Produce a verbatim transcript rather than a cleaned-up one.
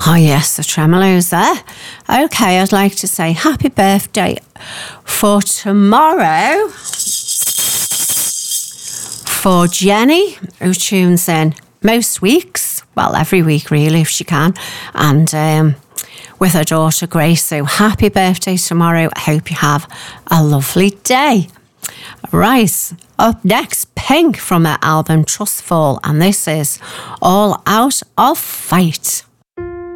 Oh yes, the tremolo's there. Okay, I'd like to say happy birthday for tomorrow for Jenny, who tunes in most weeks, well, every week really, if she can, and um, with her daughter Grace. So happy birthday tomorrow. I hope you have a lovely day. Right, up next, Pink from her album Trustful, and this is All Out of Fight.